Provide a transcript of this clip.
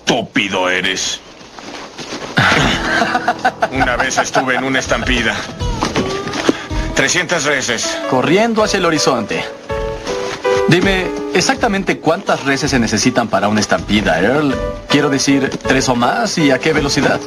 estúpido eres. Una vez estuve en una estampida. 300 reses. Corriendo hacia el horizonte. Dime, exactamente cuántas reses se necesitan para una estampida, Earl. Quiero decir, 3 o más, ¿y a qué velocidad?